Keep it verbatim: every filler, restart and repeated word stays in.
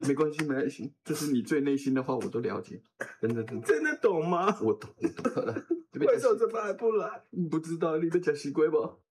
没关系，没关系，这是你最内心的话，我都了解，真的真的。 真的懂吗？ 我懂，我懂了。 怪兽怎么还不来？ 不知道你在讲西龟吧？